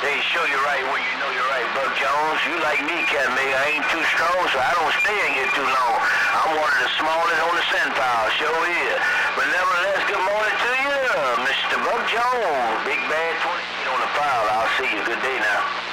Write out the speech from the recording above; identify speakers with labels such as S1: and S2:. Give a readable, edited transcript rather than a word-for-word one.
S1: They show you right when you know you're right, Buck Jones. You like me, Cat May. I ain't too strong, so I don't stay in here too long. I'm one of the smallest on the scent pile, sure is. But nevertheless, good morning to you, Mr. Buck Jones. Big Bad 28 on the pile. I'll see you. Good day now.